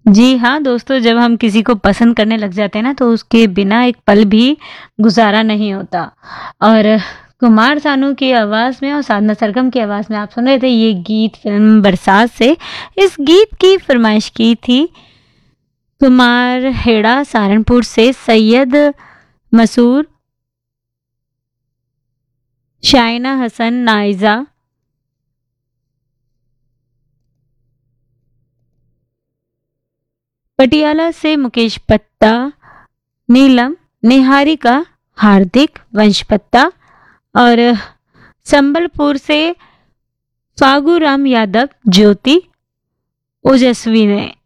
जी हाँ, दोस्तों जब हम किसी को पसंद करने लग जाते हैं ना तो उसके बिना एक पल भी गुज़ारा नहीं होता। और कुमार सानू की आवाज़ में और साधना सरगम की आवाज़ में आप सुन रहे थे ये गीत फ़िल्म बरसात से। इस गीत की फ़रमाइश की थी कुमार हेड़ा सहारनपुर से, सैयद मसूर, शाइना हसन, नाइज़ा, पटियाला से मुकेश पत्ता, नीलम, निहारिका, हार्दिक, वंशपत्ता और संबलपुर से फागू राम यादव, ज्योति, ओजस्वी ने